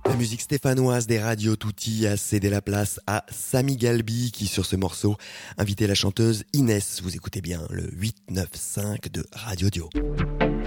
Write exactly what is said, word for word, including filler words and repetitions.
La musique stéphanoise des radios Tutti a cédé la place à Samy Galbi qui, sur ce morceau, invitait la chanteuse Inès. Vous écoutez bien le huit neuf cinq de Radio Dio.